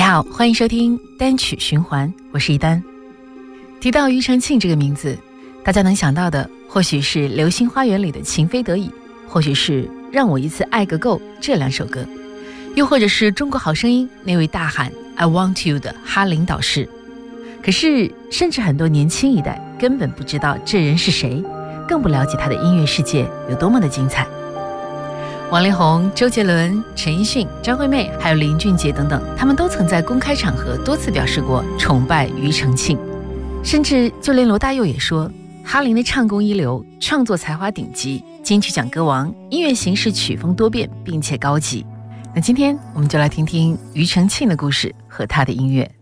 家好，欢迎收听单曲循环，我是一丹。提到庾澄庆这个名字，大家能想到的或许是《流星花园》里的情非得已，或许是让我一次爱个够这两首歌，又或者是中国好声音那位大喊 I want you 的哈林导师。可是甚至很多年轻一代根本不知道这人是谁，更不了解他的音乐世界有多么的精彩。王力宏、周杰伦、陈奕迅、张惠妹还有林俊杰等等，他们都曾在公开场合多次表示过崇拜庾澄庆，甚至就连罗大佑也说，哈林的唱功一流，创作才华顶级，金曲奖歌王，音乐形式曲风多变并且高级。那今天我们就来听听庾澄庆的故事和他的音乐。